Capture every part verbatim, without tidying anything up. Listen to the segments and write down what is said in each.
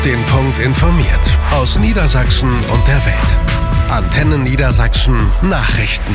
den Punkt informiert. Aus Niedersachsen und der Welt. Antenne Niedersachsen Nachrichten.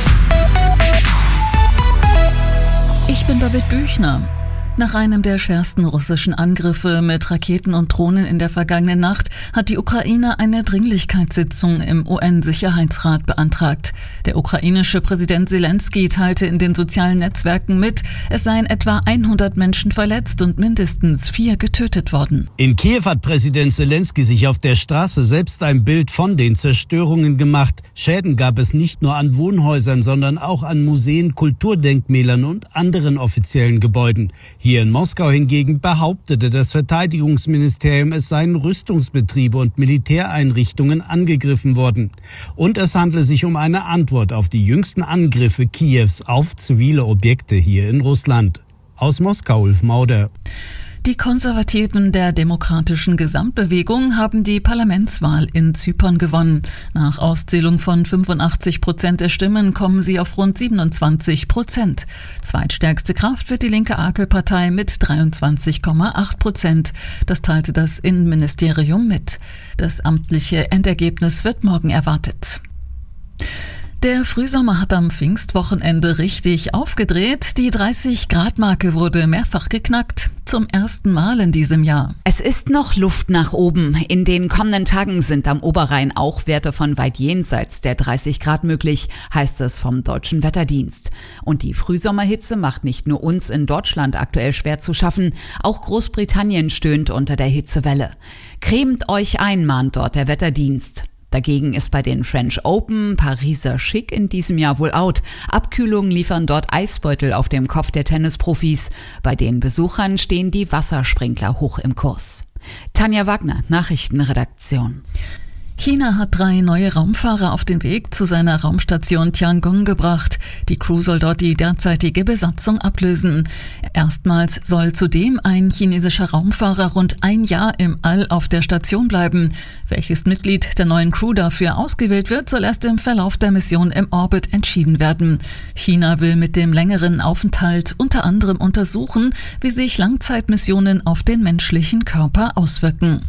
Ich bin Babette Büchner. Nach einem der schwersten russischen Angriffe mit Raketen und Drohnen in der vergangenen Nacht hat die Ukraine eine Dringlichkeitssitzung im U N-Sicherheitsrat beantragt. Der ukrainische Präsident Selenskyj teilte in den sozialen Netzwerken mit, es seien etwa hundert Menschen verletzt und mindestens vier getötet worden. In Kiew hat Präsident Selenskyj sich auf der Straße selbst ein Bild von den Zerstörungen gemacht. Schäden gab es nicht nur an Wohnhäusern, sondern auch an Museen, Kulturdenkmälern und anderen offiziellen Gebäuden. Hier in Moskau hingegen behauptete das Verteidigungsministerium, es seien Rüstungsbetriebe und Militäreinrichtungen angegriffen worden. Und es handle sich um eine Antwort auf die jüngsten Angriffe Kiews auf zivile Objekte hier in Russland. Aus Moskau, Ulf Mauder. Die Konservativen der Demokratischen Gesamtbewegung haben die Parlamentswahl in Zypern gewonnen. Nach Auszählung von fünfundachtzig Prozent der Stimmen kommen sie auf rund siebenundzwanzig Prozent. Zweitstärkste Kraft wird die linke Akel-Partei mit dreiundzwanzig Komma acht Prozent. Das teilte das Innenministerium mit. Das amtliche Endergebnis wird morgen erwartet. Der Frühsommer hat am Pfingstwochenende richtig aufgedreht. Die dreißig-Grad-Marke wurde mehrfach geknackt. Zum ersten Mal in diesem Jahr. Es ist noch Luft nach oben. In den kommenden Tagen sind am Oberrhein auch Werte von weit jenseits der dreißig Grad möglich, heißt es vom Deutschen Wetterdienst. Und die Frühsommerhitze macht nicht nur uns in Deutschland aktuell schwer zu schaffen, auch Großbritannien stöhnt unter der Hitzewelle. Cremt euch ein, mahnt dort der Wetterdienst. Dagegen ist bei den French Open Pariser Schick in diesem Jahr wohl out. Abkühlungen liefern dort Eisbeutel auf dem Kopf der Tennisprofis. Bei den Besuchern stehen die Wassersprinkler hoch im Kurs. Tanja Wagner, Nachrichtenredaktion. China hat drei neue Raumfahrer auf den Weg zu seiner Raumstation Tiangong gebracht. Die Crew soll dort die derzeitige Besatzung ablösen. Erstmals soll zudem ein chinesischer Raumfahrer rund ein Jahr im All auf der Station bleiben. Welches Mitglied der neuen Crew dafür ausgewählt wird, soll erst im Verlauf der Mission im Orbit entschieden werden. China will mit dem längeren Aufenthalt unter anderem untersuchen, wie sich Langzeitmissionen auf den menschlichen Körper auswirken.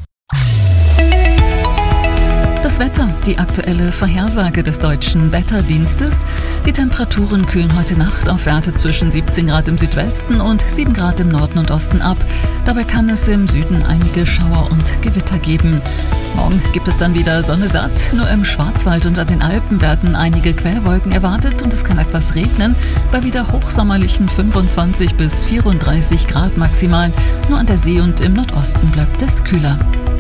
Das Wetter, die aktuelle Vorhersage des Deutschen Wetterdienstes. Die Temperaturen kühlen heute Nacht auf Werte zwischen siebzehn Grad im Südwesten und sieben Grad im Norden und Osten ab. Dabei kann es im Süden einige Schauer und Gewitter geben. Morgen gibt es dann wieder Sonne satt. Nur im Schwarzwald und an den Alpen werden einige Quellwolken erwartet und es kann etwas regnen. Bei wieder hochsommerlichen fünfundzwanzig bis vierunddreißig Grad maximal. Nur an der See und im Nordosten bleibt es kühler.